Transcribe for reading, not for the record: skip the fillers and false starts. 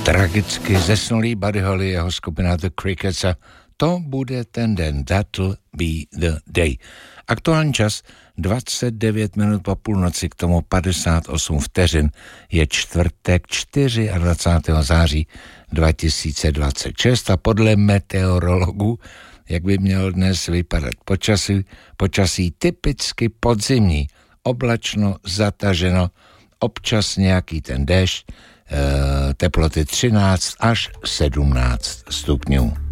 Tragicky zesnulý Buddy Holly, jeho skupina The Crickets a to bude ten den, that'll be the day. Aktuální čas 29 minut po půlnoci, k tomu 58 vteřin, je čtvrtek 24. září 2026 a podle meteorologů, jak by mělo dnes vypadat počasí typicky podzimní, oblačno, zataženo, občas nějaký ten déšť, teploty 13 až 17 stupňů.